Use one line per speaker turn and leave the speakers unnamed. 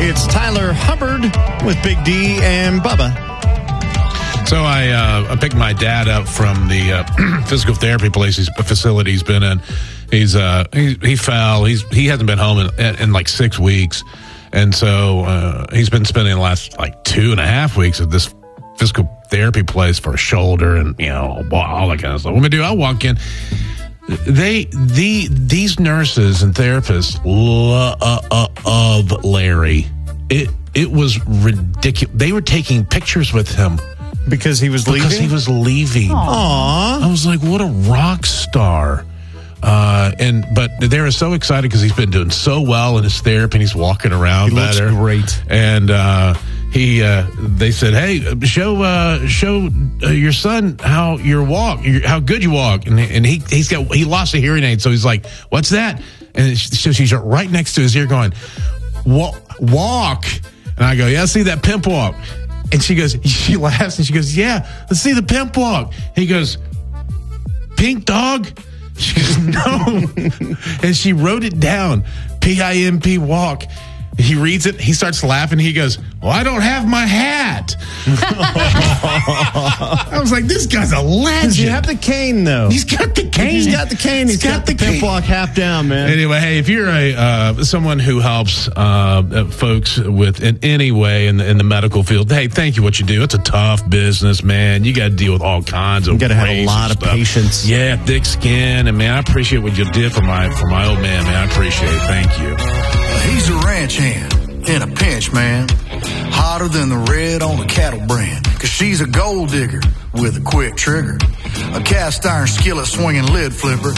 It's Tyler Hubbard with Big D and Bubba.
So I picked my dad up from the physical therapy facility he's been in. He fell. He hasn't been home in like 6 weeks, and so he's been spending the last like 2.5 weeks at this physical therapy place for a shoulder and all that kind of stuff. What am I do? I walk in. These nurses and therapists love Larry. It was ridiculous. They were taking pictures with him
because he was leaving.
Aww. I was like, what a rock star. But they were so excited because he's been doing so well in his therapy and he's walking around better.
Looks great.
And they said, hey, show your son how you walk, how good you walk. And he lost a hearing aid, so he's like, what's that? And so she's right next to his ear going, walk. And I go, yeah, see that pimp walk. And she laughs and she goes, yeah, let's see the pimp walk. He goes, pink dog? She goes, no. And she wrote it down, P-I-M-P walk. He reads it. He starts laughing. He goes, well, I don't have my hat. I was like, this guy's a legend.
Does he have the cane, though?
He's got the cane.
He's got the cane. He's got the pimp walk half down, man.
Anyway, hey, if you're someone who helps folks in any way in the medical field, hey, thank you what you do. It's a tough business, man. You got to deal with all kinds of
You got to have a lot of patience.
Yeah, thick skin. And, man, I appreciate what you did for my old man, man. I appreciate it. Thank you.
He's a ranch hand in a pinch, man. Hotter than the red on a cattle brand. Cause she's a gold digger with a quick trigger. A cast iron skillet swinging lid flipper.